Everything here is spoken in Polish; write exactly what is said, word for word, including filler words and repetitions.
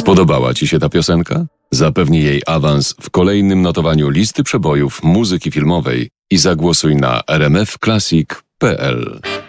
Spodobała Ci się ta piosenka? Zapewnij jej awans w kolejnym notowaniu listy przebojów muzyki filmowej i zagłosuj na r m f classic kropka p l.